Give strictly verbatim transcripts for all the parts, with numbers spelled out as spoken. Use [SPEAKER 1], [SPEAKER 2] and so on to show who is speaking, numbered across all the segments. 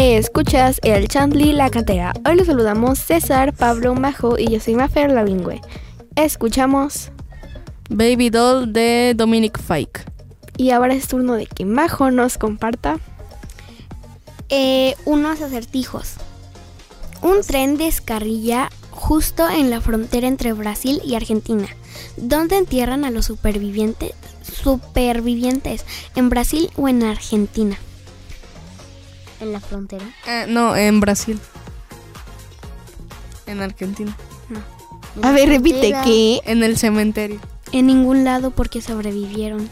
[SPEAKER 1] Escuchas el Chantli La Cantera. Hoy los saludamos César, Pablo, Majo y yo soy Mafer la Bilingüe. Escuchamos
[SPEAKER 2] Baby Doll de Dominic Fike.
[SPEAKER 1] Y ahora es turno de que Majo nos comparta
[SPEAKER 3] eh, unos acertijos. Un tren descarrila justo en la frontera entre Brasil y Argentina. ¿Dónde entierran a los supervivientes? Supervivientes, ¿en Brasil o en Argentina?
[SPEAKER 4] ¿En la frontera?
[SPEAKER 2] Eh, no, en Brasil. En Argentina.
[SPEAKER 1] A ver, repite, ¿qué?
[SPEAKER 2] En el cementerio.
[SPEAKER 3] En ningún lado porque sobrevivieron.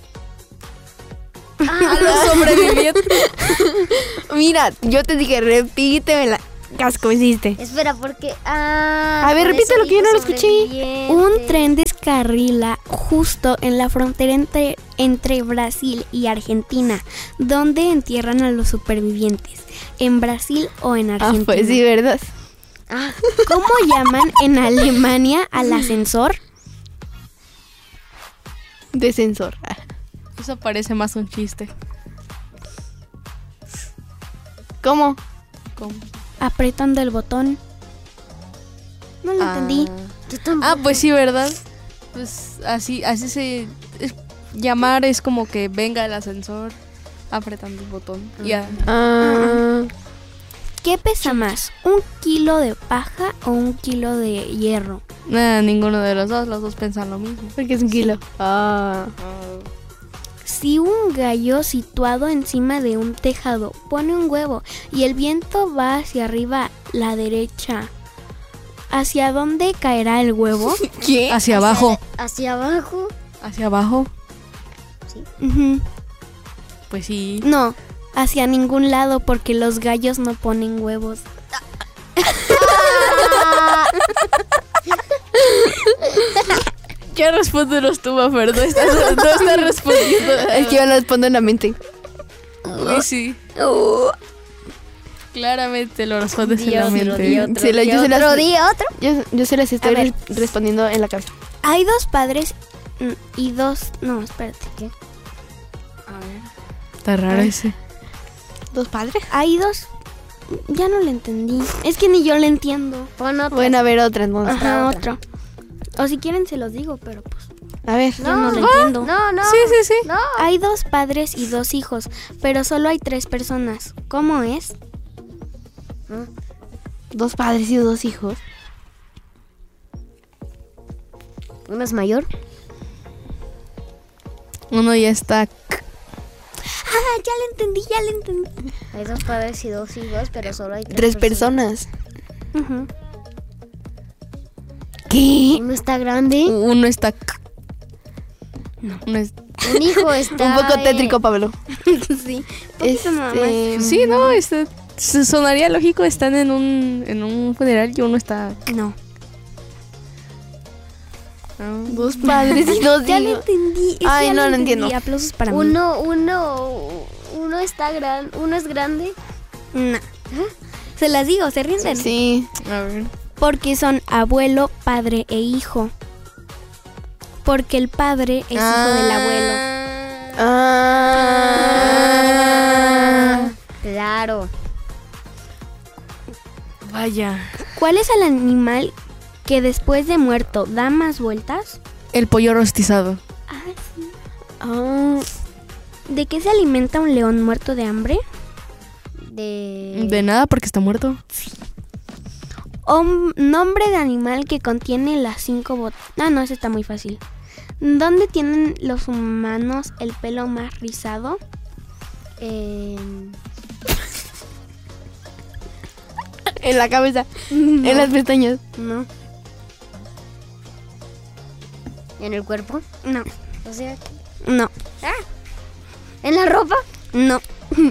[SPEAKER 2] Ah, los sobrevivientes.
[SPEAKER 1] Mira, yo te dije, repíteme la casco hiciste.
[SPEAKER 4] Espera, porque... Ah,
[SPEAKER 1] A ver,
[SPEAKER 4] por
[SPEAKER 1] repite
[SPEAKER 4] eso
[SPEAKER 1] lo que yo no lo
[SPEAKER 4] dije
[SPEAKER 1] escuché.
[SPEAKER 4] sobreviviente.
[SPEAKER 3] Un tren descarrila justo en la frontera entre, entre Brasil y Argentina. ¿Dónde entierran a los supervivientes? ¿En Brasil o en Argentina?
[SPEAKER 1] Ah, pues sí, ¿verdad?
[SPEAKER 4] Ah,
[SPEAKER 3] ¿Cómo llaman en Alemania al ascensor?
[SPEAKER 1] Descensor.
[SPEAKER 2] Eso parece más un chiste.
[SPEAKER 1] ¿Cómo?
[SPEAKER 2] ¿Cómo?
[SPEAKER 3] Apretando el botón. No lo
[SPEAKER 2] Ah.
[SPEAKER 3] entendí.
[SPEAKER 4] yo tampoco.
[SPEAKER 2] Ah, pues sí, ¿verdad? Pues así, así se... es- llamar es como que venga el ascensor apretando el botón. Ya.
[SPEAKER 1] Ah,
[SPEAKER 3] ¿Qué pesa más? ¿Un kilo de paja o un kilo de hierro?
[SPEAKER 2] Nah, ninguno de los dos, los dos piensan lo mismo.
[SPEAKER 1] porque es un kilo. Ah.
[SPEAKER 3] Si un gallo situado encima de un tejado pone un huevo y el viento va hacia arriba, la derecha, ¿hacia dónde caerá el huevo?
[SPEAKER 1] ¿Qué?
[SPEAKER 2] Hacia abajo.
[SPEAKER 4] Hacia abajo.
[SPEAKER 2] Hacia abajo.
[SPEAKER 3] Ujú.
[SPEAKER 2] Pues sí.
[SPEAKER 3] No, hacia ningún lado porque los gallos no ponen huevos.
[SPEAKER 2] Ya respóndenos tú, Mafer. No estás, no estás respondiendo.
[SPEAKER 1] Es que yo lo respondo en la mente.
[SPEAKER 2] Uy, sí. Claramente lo respondes en la
[SPEAKER 4] Dios,
[SPEAKER 2] mente.
[SPEAKER 4] Dios. Otro,
[SPEAKER 1] Se lo- yo, se
[SPEAKER 4] otro
[SPEAKER 1] las,
[SPEAKER 4] día, otro.
[SPEAKER 1] yo, yo se las estoy
[SPEAKER 3] A ver.
[SPEAKER 1] res- respondiendo en la cabeza.
[SPEAKER 3] Hay dos padres mm, y dos... No, espérate. ¿qué?
[SPEAKER 2] Está raro ese.
[SPEAKER 1] ¿Dos padres?
[SPEAKER 3] Hay dos... Ya no le entendí. Es que ni yo le entiendo.
[SPEAKER 4] Pon otro.
[SPEAKER 1] Bueno, a ver, otra entonces.
[SPEAKER 3] Ajá,
[SPEAKER 4] otra.
[SPEAKER 3] otro. O si quieren se los digo, pero pues
[SPEAKER 1] A ver.
[SPEAKER 3] yo no lo entiendo.
[SPEAKER 4] No, no.
[SPEAKER 2] Sí, sí, sí.
[SPEAKER 4] No.
[SPEAKER 3] Hay dos padres y dos hijos, pero solo hay tres personas. ¿Cómo es?
[SPEAKER 1] Dos padres y dos hijos.
[SPEAKER 4] Uno es mayor.
[SPEAKER 2] Uno ya está.
[SPEAKER 3] Ah, ya le entendí, ya le entendí.
[SPEAKER 4] Hay dos padres y dos hijos, pero solo hay tres,
[SPEAKER 1] Tres personas.
[SPEAKER 3] Ujú.
[SPEAKER 1] ¿Qué?
[SPEAKER 4] Uno está grande.
[SPEAKER 2] Uno está. Uno es-
[SPEAKER 4] Un hijo está...
[SPEAKER 1] Un poco
[SPEAKER 4] eh,
[SPEAKER 1] tétrico, Pablo.
[SPEAKER 3] Sí. Poquito nada más.
[SPEAKER 1] Este,
[SPEAKER 2] Sí, no, este, se- sonaría lógico. Están en un, en un funeral y uno está.
[SPEAKER 3] No.
[SPEAKER 2] Ah.
[SPEAKER 1] Dos padres y dos
[SPEAKER 3] Ya le
[SPEAKER 1] hijos.
[SPEAKER 3] entendí. es que
[SPEAKER 1] Ay,
[SPEAKER 3] ya
[SPEAKER 1] no,
[SPEAKER 3] le
[SPEAKER 1] no
[SPEAKER 3] entendí.
[SPEAKER 1] entiendo.
[SPEAKER 3] Aplausos para mí.
[SPEAKER 4] Uno, uno, uno está grande. Uno es grande.
[SPEAKER 3] No. Se las digo, se rinden.
[SPEAKER 1] Sí.
[SPEAKER 2] A ver.
[SPEAKER 3] Porque son abuelo, padre e hijo. Porque el padre es hijo del abuelo.
[SPEAKER 1] Ah.
[SPEAKER 4] Claro.
[SPEAKER 2] Vaya.
[SPEAKER 3] ¿Cuál es el animal que después de muerto da más vueltas?
[SPEAKER 2] El pollo rostizado.
[SPEAKER 3] Ah, sí.
[SPEAKER 1] Ah.
[SPEAKER 3] ¿De qué se alimenta un león muerto de hambre?
[SPEAKER 4] De...
[SPEAKER 2] De nada porque está muerto.
[SPEAKER 3] Hom- nombre de animal que contiene las cinco botas. Ah, no, ese está muy fácil. ¿Dónde tienen los humanos el pelo más rizado?
[SPEAKER 4] en-
[SPEAKER 1] En la cabeza. En las pestañas.
[SPEAKER 3] No,
[SPEAKER 4] en el cuerpo.
[SPEAKER 3] no,
[SPEAKER 4] O sea,
[SPEAKER 3] no,
[SPEAKER 4] en la ropa.
[SPEAKER 3] no.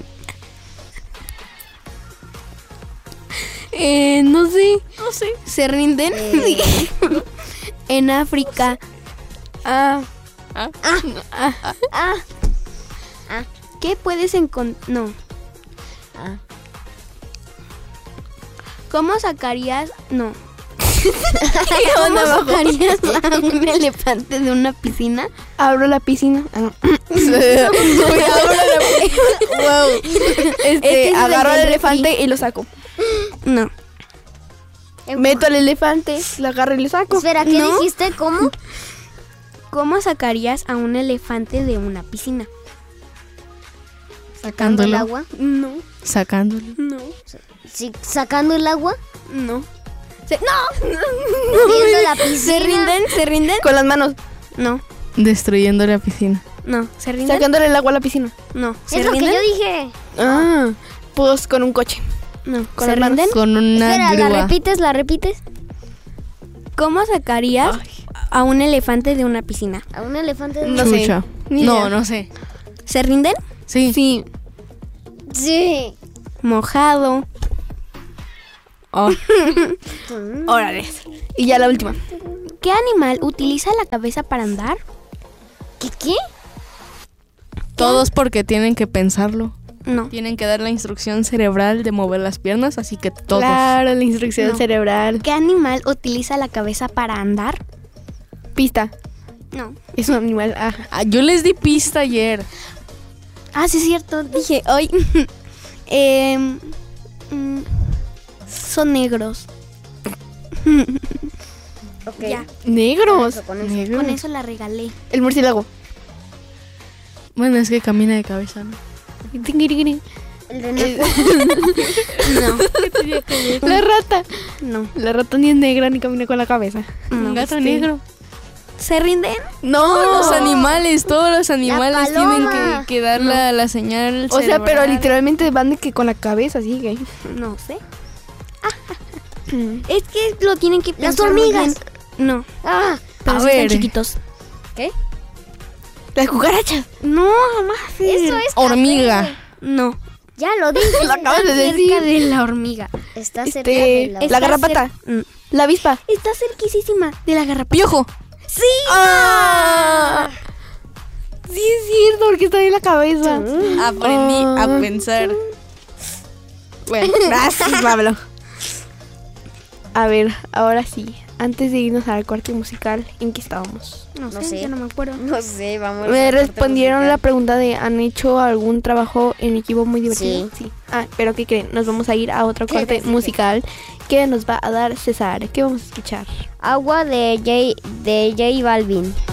[SPEAKER 1] Eh, no sé.
[SPEAKER 2] No sé.
[SPEAKER 3] ¿Se rinden?
[SPEAKER 4] Eh,
[SPEAKER 3] En África.
[SPEAKER 1] Ah.
[SPEAKER 4] ah,
[SPEAKER 3] ¿Qué puedes encontrar? No.
[SPEAKER 4] ah.
[SPEAKER 3] ¿Cómo sacarías? No. ¿Cómo sacarías a un elefante de una piscina?
[SPEAKER 1] Abro la piscina. Ah, no.
[SPEAKER 2] Wow.
[SPEAKER 1] Este,
[SPEAKER 3] Este es
[SPEAKER 1] agarro
[SPEAKER 3] el
[SPEAKER 1] al
[SPEAKER 3] del
[SPEAKER 1] elefante y lo saco.
[SPEAKER 3] No.
[SPEAKER 1] Meto al elefante, lo agarro y lo saco.
[SPEAKER 4] Espera, ¿qué
[SPEAKER 3] ¿No?
[SPEAKER 4] dijiste? ¿Cómo?
[SPEAKER 3] ¿Cómo sacarías a un elefante de una piscina?
[SPEAKER 4] ¿Sacando el
[SPEAKER 2] Sacándolo.
[SPEAKER 4] agua?
[SPEAKER 3] No,
[SPEAKER 2] Sacándolo.
[SPEAKER 3] no,
[SPEAKER 4] Sí, ¿sacando el agua?
[SPEAKER 3] no. Se- ¡No!
[SPEAKER 4] ¿Viendo la piscina?
[SPEAKER 3] ¿Se rinden? ¿Se rinden?
[SPEAKER 1] Con las manos,
[SPEAKER 3] No,
[SPEAKER 2] Destruyendo la piscina.
[SPEAKER 3] no. ¿Se rinden?
[SPEAKER 1] sacándole el agua a la piscina.
[SPEAKER 3] No. ¿Se
[SPEAKER 4] Es lo que
[SPEAKER 3] rinden?
[SPEAKER 4] yo dije.
[SPEAKER 1] Ah, pues con un coche.
[SPEAKER 3] No.
[SPEAKER 1] Con
[SPEAKER 3] ¿Se
[SPEAKER 1] las manos.
[SPEAKER 3] rinden?
[SPEAKER 2] Con una
[SPEAKER 4] Espera, ¿la
[SPEAKER 2] grúa.
[SPEAKER 4] repites? ¿La repites?
[SPEAKER 3] ¿Cómo sacarías a un elefante de una piscina?
[SPEAKER 4] A un elefante de
[SPEAKER 1] No sé.
[SPEAKER 2] Chucha.
[SPEAKER 1] Ni
[SPEAKER 2] No,
[SPEAKER 1] idea.
[SPEAKER 2] no sé.
[SPEAKER 3] ¿Se rinden?
[SPEAKER 2] Sí.
[SPEAKER 1] Sí.
[SPEAKER 4] Sí.
[SPEAKER 3] Mojado.
[SPEAKER 2] Oh,
[SPEAKER 1] Órale. Y ya la última.
[SPEAKER 3] ¿Qué animal utiliza la cabeza para andar?
[SPEAKER 4] ¿Qué qué?
[SPEAKER 2] todos porque tienen que pensarlo.
[SPEAKER 3] No.
[SPEAKER 2] Tienen que dar la instrucción cerebral de mover las piernas, así que todos.
[SPEAKER 1] Claro, la instrucción
[SPEAKER 3] No.
[SPEAKER 1] cerebral.
[SPEAKER 3] ¿Qué animal utiliza la cabeza para andar?
[SPEAKER 1] Pista.
[SPEAKER 3] No.
[SPEAKER 1] Es un animal. Ah.
[SPEAKER 2] Ah, yo les di pista ayer.
[SPEAKER 3] Ah, sí es cierto. Dije hoy. Em, mm, son negros.
[SPEAKER 4] Ok.
[SPEAKER 3] Ya.
[SPEAKER 1] Negros.
[SPEAKER 4] Con eso.
[SPEAKER 2] Negro.
[SPEAKER 3] Con eso la regalé.
[SPEAKER 1] El murciélago.
[SPEAKER 2] Bueno, es que camina de cabeza, ¿no?
[SPEAKER 1] Tinguiriguiri.
[SPEAKER 4] El renacuajo.
[SPEAKER 3] No.
[SPEAKER 1] La rata.
[SPEAKER 3] No.
[SPEAKER 1] La rata ni es negra ni camina con la cabeza.
[SPEAKER 3] No.
[SPEAKER 2] Un gato
[SPEAKER 1] este-
[SPEAKER 2] negro.
[SPEAKER 3] ¿Se rinden?
[SPEAKER 1] No.
[SPEAKER 2] Los animales, todos los animales tienen
[SPEAKER 4] paloma.
[SPEAKER 2] que, que dar la, la señal
[SPEAKER 1] O sea, pero
[SPEAKER 2] cerebral.
[SPEAKER 1] literalmente van de que con la cabeza, así que.
[SPEAKER 3] No sé. Es que lo tienen que
[SPEAKER 4] Las
[SPEAKER 3] pensar muy
[SPEAKER 4] hormigas.
[SPEAKER 3] bien. No.
[SPEAKER 4] Ah,
[SPEAKER 3] Pero
[SPEAKER 2] A
[SPEAKER 3] sí
[SPEAKER 2] ver.
[SPEAKER 3] están chiquitos.
[SPEAKER 4] ¿qué?
[SPEAKER 1] Las cucarachas.
[SPEAKER 3] No, jamás.
[SPEAKER 4] Eso es
[SPEAKER 2] Hormiga.
[SPEAKER 4] café.
[SPEAKER 3] No.
[SPEAKER 4] Ya lo dije.
[SPEAKER 1] Lo acabas de decir.
[SPEAKER 3] Cerca de la hormiga.
[SPEAKER 4] Está cerca
[SPEAKER 1] Este,
[SPEAKER 4] de la...
[SPEAKER 1] La
[SPEAKER 3] Está
[SPEAKER 1] garrapata.
[SPEAKER 3] cer- mm,
[SPEAKER 1] La avispa.
[SPEAKER 3] Está cerquísima de la garrapata.
[SPEAKER 2] Piojo.
[SPEAKER 3] Sí.
[SPEAKER 1] ¡Ah! Sí es cierto, porque está en la cabeza.
[SPEAKER 2] Aprendí
[SPEAKER 1] Ah.
[SPEAKER 2] a pensar.
[SPEAKER 1] Bueno, gracias, Pablo. A ver, ahora sí. Antes de irnos al corte musical, ¿en qué estábamos?
[SPEAKER 3] No sé,
[SPEAKER 4] No sé.
[SPEAKER 3] ya no me acuerdo.
[SPEAKER 4] No sé, vamos.
[SPEAKER 1] Me respondieron la pregunta de ¿han hecho algún trabajo en equipo muy divertido?
[SPEAKER 4] Sí.
[SPEAKER 1] Ah, pero ¿qué creen? Nos vamos a ir a otro
[SPEAKER 4] ¿Qué
[SPEAKER 1] corte
[SPEAKER 4] decir?
[SPEAKER 1] musical que nos va a dar César. ¿Qué vamos a escuchar?
[SPEAKER 4] Agua de J, de J Balvin.